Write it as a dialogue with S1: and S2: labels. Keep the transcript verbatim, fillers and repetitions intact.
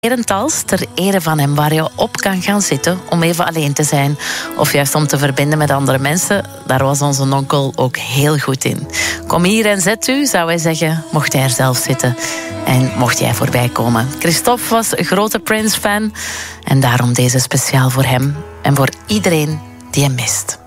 S1: Herentals, ter ere van hem, waar je op kan gaan zitten om even alleen te zijn. Of juist om te verbinden met andere mensen. Daar was onze onkel ook heel goed in. Kom hier en zet u, zou hij zeggen, mocht hij er zelf zitten. En mocht jij voorbij komen. Christophe was een grote Prince-fan. En daarom deze speciaal voor hem. En voor iedereen die hem mist.